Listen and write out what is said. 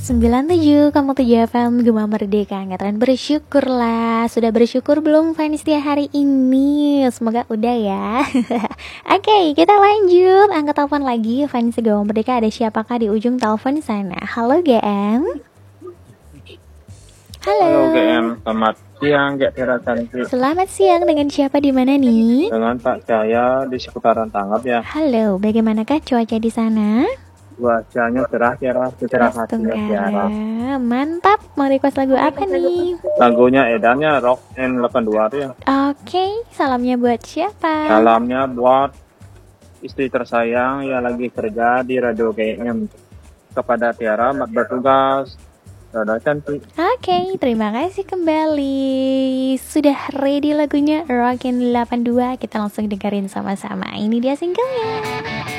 97,7 FM Gema Merdeka. Angkatan bersyukurlah. Sudah bersyukur belum Fani setia hari ini? Semoga udah ya. Oke, kita lanjut. Angkat telepon lagi. Fani Gema Merdeka, ada siapakah di ujung telepon sana? Halo GM. Halo GM, selamat siang Kak Tera Cantik. Selamat siang, dengan siapa di mana nih? Dengan Pak Cahaya di seputaran Tanggap ya. Halo, bagaimanakah cuaca di sana? Cuacanya cerah hatinya Tiara. Mantap, mau request lagu apa nih? Lagunya edannya Rock N82 tuh ya. Oke, salamnya buat siapa? Salamnya buat istri tersayang yang lagi kerja di Radio GM. Kepada Tiara, mak bertugas. Tera Cantik. Oke, terima kasih kembali. Sudah ready lagunya Rockin' 82. Kita langsung dengerin sama-sama. Ini dia singlenya.